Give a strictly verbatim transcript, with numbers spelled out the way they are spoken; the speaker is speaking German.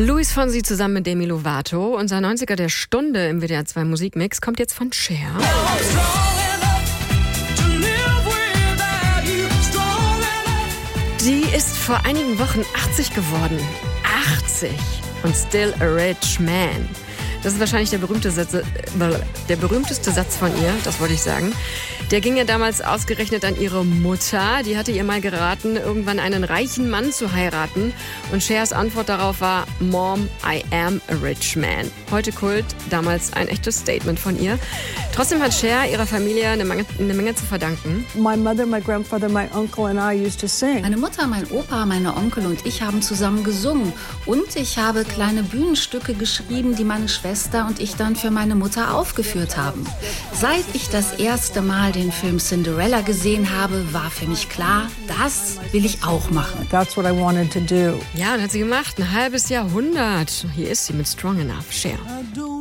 Luis Fonsi zusammen mit Demi Lovato. Unser neunziger der Stunde im W D R zwei Musikmix kommt jetzt von Cher. Die ist vor einigen Wochen achtzig geworden. achtzig und still a rich man. Das ist wahrscheinlich der, berühmte Satz, der berühmteste Satz von ihr, das wollte ich sagen. Der ging ja damals ausgerechnet an ihre Mutter. Die hatte ihr mal geraten, irgendwann einen reichen Mann zu heiraten. Und Chers Antwort darauf war, Mom, I am a rich man. Heute Kult, damals ein echtes Statement von ihr. Trotzdem hat Cher ihrer Familie eine Menge, eine Menge zu verdanken. My mother, my grandfather, my uncle and I used to sing. Meine Mutter, mein Opa, meine Onkel und ich haben zusammen gesungen. Und ich habe kleine Bühnenstücke geschrieben, die meine Schwester und ich dann für meine Mutter aufgeführt haben. Seit ich das erste Mal den Film Cinderella gesehen habe, war für mich klar, das will ich auch machen. That's what I wanted to do. Ja, und hat sie gemacht, ein halbes Jahrhundert. Hier ist sie mit Strong Enough, Cher.